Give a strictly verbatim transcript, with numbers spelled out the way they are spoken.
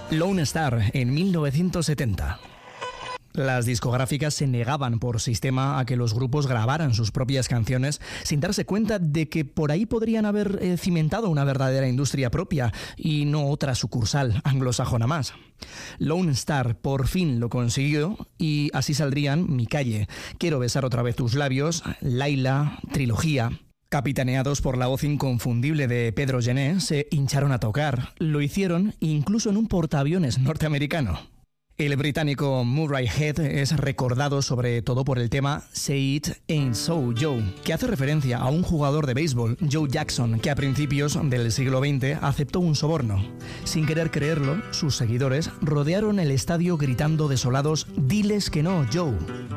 Lone Star en mil novecientos setenta. Las discográficas se negaban por sistema a que los grupos grabaran sus propias canciones sin darse cuenta de que por ahí podrían haber eh, cimentado una verdadera industria propia y no otra sucursal anglosajona más. Lone Star por fin lo consiguió y así saldrían Mi Calle, Quiero besar otra vez tus labios, Laila, Trilogía. Capitaneados por la voz inconfundible de Pedro Gené, se hincharon a tocar. Lo hicieron incluso en un portaaviones norteamericano. El británico Murray Head es recordado sobre todo por el tema Say It Ain't So, Joe, que hace referencia a un jugador de béisbol, Joe Jackson, que a principios del siglo veinte aceptó un soborno. Sin querer creerlo, sus seguidores rodearon el estadio gritando desolados: «Diles que no, Joe».